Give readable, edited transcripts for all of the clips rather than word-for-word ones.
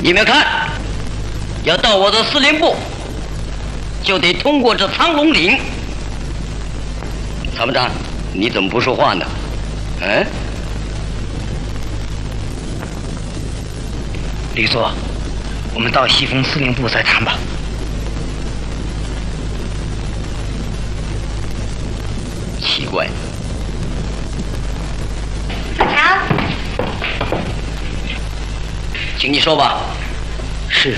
你们看，要到我的司令部，就得通过这苍龙岭。参谋长，你怎么不说话呢？嗯？ 李座，我们到西风司令部再谈吧。 奇怪。 小强， 请你说吧。 是。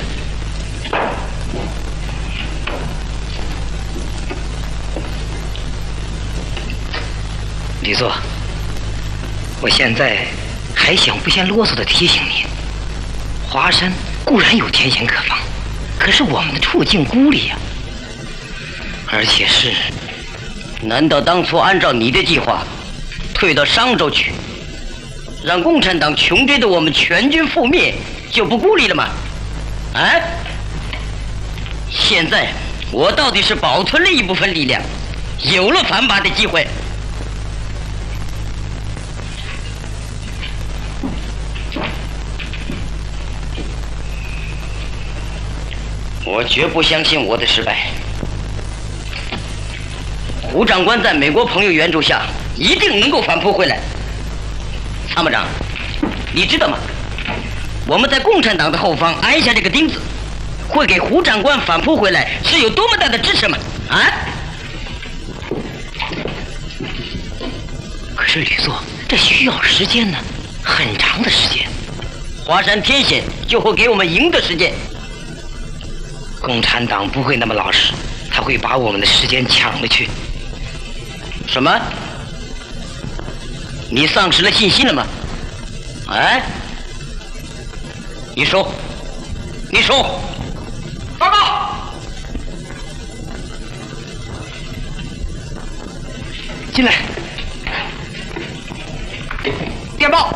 李座，我现在还想不嫌啰嗦地提醒您，华山固然有天险可防，可是我们的处境孤立呀，而且是…… 难道当初按照你的计划，退到商州去，让共产党穷追的我们全军覆灭，就不孤立了吗？啊？现在我到底是保存了一部分力量，有了反拔的机会。我绝不相信我的失败。胡长官在美国朋友援助下，一定能够反扑回来。参谋长，你知道吗？我们在共产党的后方安下这个钉子，会给胡长官反扑回来是有多么大的支持吗？啊？ 可是吕座，这需要时间呢，很长的时间。 华山天险就会给我们赢的时间。 共产党不会那么老实，他会把我们的时间抢了去。 什么？你丧失了信心了吗？哎，你说，报告。 进来。 电报。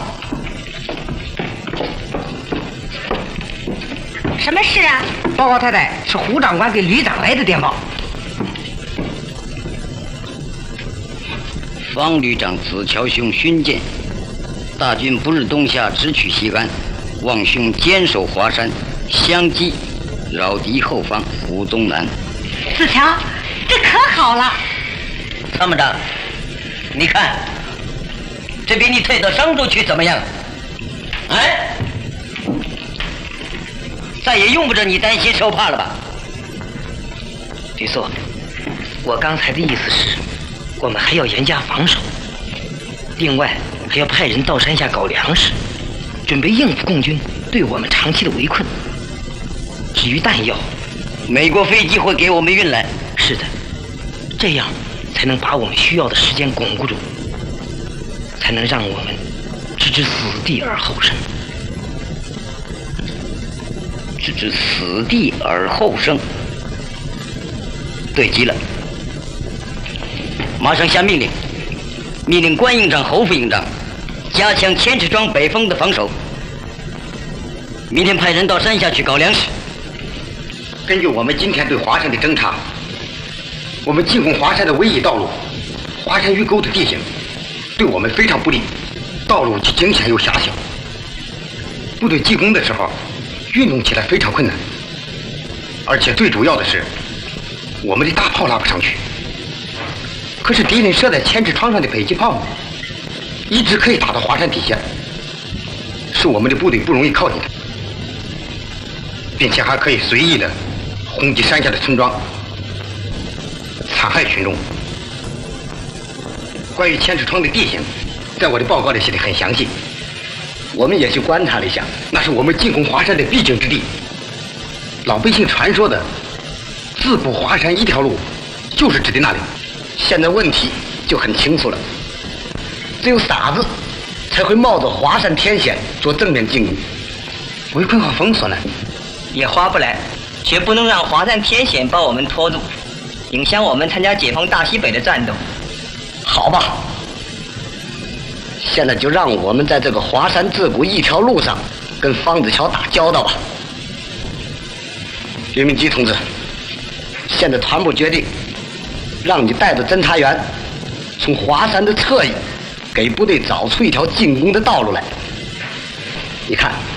什么事啊？ 报告太太，是胡长官给旅长来的电报。 方旅长子乔兄勋鉴，大军不日东下，直取西安，望兄坚守华山，相击扰敌后方，胡东南。 子乔，这可好了。 参谋长，你看，这比你退到商州去怎么样？哎，再也用不着你担心受怕了吧？ 吕座，我刚才的意思是，我们还要严加防守，另外还要派人到山下搞粮食，准备应付共军对我们长期的围困。至于弹药， 美国飞机会给我们运来。 是的，这样才能把我们需要的时间巩固住，才能让我们置之死地而后生。 置之死地而后生，对极了。马上下命令，命令关营长、侯副营长加强千尺庄北峰的防守。明天派人到山下去搞粮食。 根据我们今天对华山的侦查，我们进攻华山的唯一道路，华山峪沟的地形对我们非常不利，道路惊险又狭小，部队进攻的时候运动起来非常困难，而且最主要的是，我们的大炮拉不上去。可是敌人设在千尺窗上的迫击炮一直可以打到华山底下，使我们的部队不容易靠近它，并且还可以随意的轰击山下的村庄，残害群众。关于千尺窗的地形，在我的报告里写得很详细，我们也去观察了一下，那是我们进攻华山的必经之地。老百姓传说的自古华山一条路，就是指的那里。现在问题就很清楚了，只有傻子才会冒着华山天险做正面进攻，围困和封锁呢， 也划不来，绝不能让华山天险把我们拖住，影响我们参加解放大西北的战斗。 好吧，现在就让我们在这个华山自古一条路上跟方子乔打交道吧。岳明基同志，现在团部决定让你带着侦察员从华山的侧翼给部队找出一条进攻的道路来。你看，